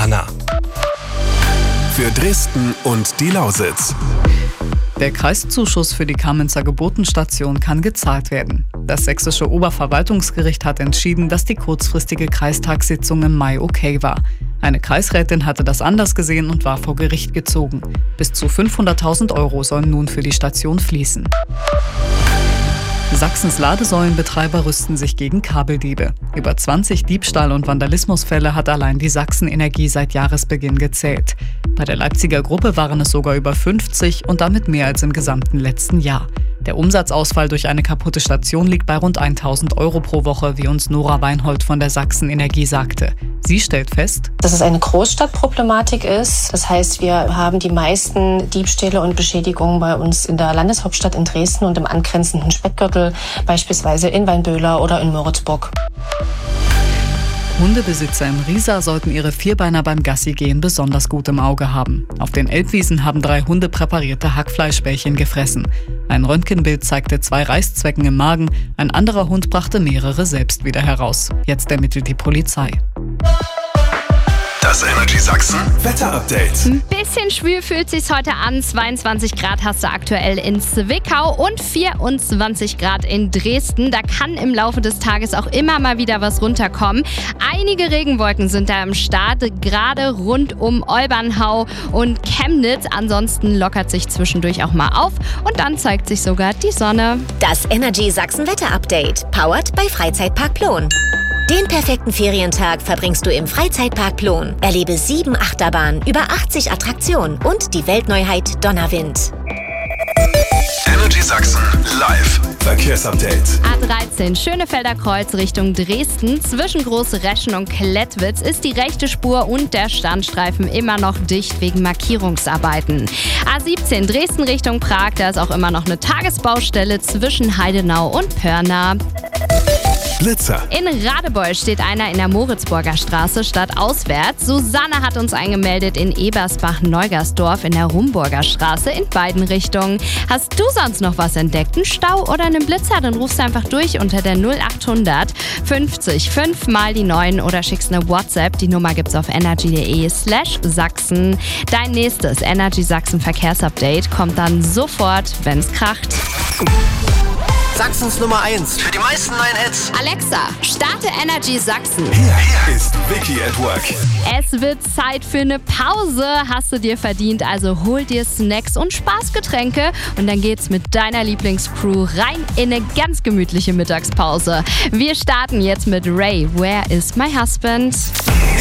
Anna. Für Dresden und die Lausitz. Der Kreiszuschuss für die Kamenzer Geburtenstation kann gezahlt werden. Das sächsische Oberverwaltungsgericht hat entschieden, dass die kurzfristige Kreistagssitzung im Mai okay war. Eine Kreisrätin hatte das anders gesehen und war vor Gericht gezogen. Bis zu 500.000 € sollen nun für die Station fließen. Sachsens Ladesäulenbetreiber rüsten sich gegen Kabeldiebe. Über 20 Diebstahl- und Vandalismusfälle hat allein die Sachsen-Energie seit Jahresbeginn gezählt. Bei der Leipziger Gruppe waren es sogar über 50 und damit mehr als im gesamten letzten Jahr. Der Umsatzausfall durch eine kaputte Station liegt bei rund 1.000 € pro Woche, wie uns Nora Weinhold von der Sachsen-Energie sagte. Sie stellt fest, dass es eine Großstadtproblematik ist. Das heißt, wir haben die meisten Diebstähle und Beschädigungen bei uns in der Landeshauptstadt in Dresden und im angrenzenden Speckgürtel, beispielsweise in Weinböhler oder in Moritzburg. Hundebesitzer im Riesa sollten ihre Vierbeiner beim Gassigehen besonders gut im Auge haben. Auf den Elbwiesen haben 3 Hunde präparierte Hackfleischbällchen gefressen. Ein Röntgenbild zeigte 2 Reißzwecken im Magen, ein anderer Hund brachte mehrere selbst wieder heraus. Jetzt ermittelt die Polizei. Das Energy Sachsen Wetter-Update. Ein bisschen schwül fühlt sich's heute an. 22 Grad hast du aktuell in Zwickau und 24 Grad in Dresden. Da kann im Laufe des Tages auch immer mal wieder was runterkommen. Einige Regenwolken sind da im Start, gerade rund um Olbernhau und Chemnitz. Ansonsten lockert sich zwischendurch auch mal auf und dann zeigt sich sogar die Sonne. Das Energy Sachsen Wetter-Update, powered bei Freizeitpark Plon. Den perfekten Ferientag verbringst du im Freizeitpark Plon. Erlebe 7 Achterbahnen, über 80 Attraktionen und die Weltneuheit Donnerwind. Energy Sachsen live Verkehrsupdate. A13 Schönefelder Kreuz Richtung Dresden. Zwischen Große Reschen und Klettwitz ist die rechte Spur und der Standstreifen immer noch dicht wegen Markierungsarbeiten. A17 Dresden Richtung Prag, da ist auch immer noch eine Tagesbaustelle zwischen Heidenau und Pörna. Blitzer. In Radebeul steht einer in der Moritzburger Straße stadtauswärts. Susanne hat uns eingemeldet in Ebersbach-Neugersdorf in der Rumburger Straße in beiden Richtungen. Hast du sonst noch was entdeckt? Einen Stau oder einen Blitzer? Dann rufst du einfach durch unter der 0800 50 5 mal die 9 oder schickst eine WhatsApp. Die Nummer gibt's auf energy.de/Sachsen. Dein nächstes Energy Sachsen Verkehrsupdate kommt dann sofort, wenn's kracht. Sachsens Nummer 1 für die meisten neuen Hits. Alexa, starte Energy Sachsen. Hier ist Vicky at Work. Es wird Zeit für eine Pause, hast du dir verdient. Also hol dir Snacks und Spaßgetränke und dann geht's mit deiner Lieblingscrew rein in eine ganz gemütliche Mittagspause. Wir starten jetzt mit Ray, Where is my husband?